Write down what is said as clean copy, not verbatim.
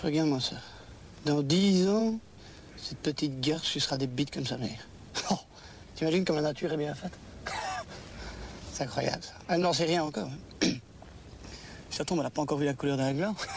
Regarde-moi ça. Dans 10 ans, cette petite garce sucera des bites comme sa mère. Oh, t'imagines comme la nature est bien faite? C'est incroyable, ça. Elle n'en sait rien encore. Si ça tombe, elle n'a pas encore vu la couleur d'un gland.